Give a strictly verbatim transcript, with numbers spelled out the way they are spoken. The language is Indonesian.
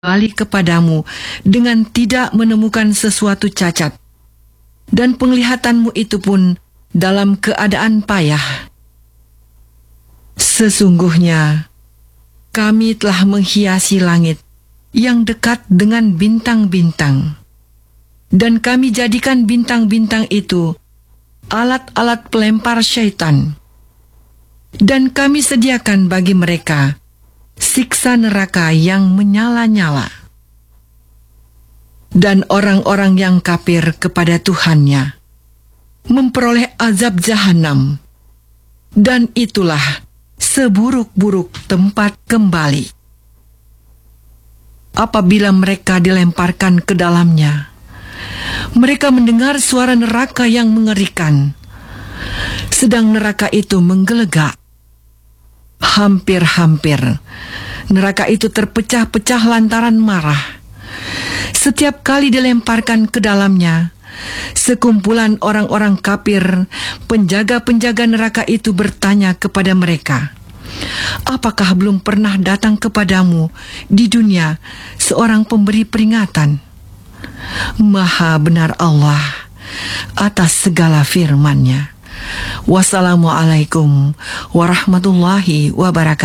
kembali kepadamu dengan tidak menemukan sesuatu cacat, dan penglihatanmu itu pun dalam keadaan payah. Sesungguhnya kami telah menghiasi langit yang dekat dengan bintang-bintang, dan kami jadikan bintang-bintang itu alat-alat pelempar syaitan, dan kami sediakan bagi mereka siksa neraka yang menyala-nyala. Dan orang-orang yang kafir kepada Tuhannya memperoleh azab jahanam, dan itulah seburuk-buruk tempat kembali. Apabila mereka dilemparkan ke dalamnya, mereka mendengar suara neraka yang mengerikan, sedang neraka itu menggelegak. Hampir-hampir neraka itu terpecah-pecah lantaran marah. Setiap kali dilemparkan ke dalamnya, sekumpulan orang-orang kafir, penjaga-penjaga neraka itu bertanya kepada mereka, "Apakah belum pernah datang kepadamu di dunia seorang pemberi peringatan?" Maha benar Allah atas segala firman-Nya. Wassalamualaikum warahmatullahi wabarakatuh.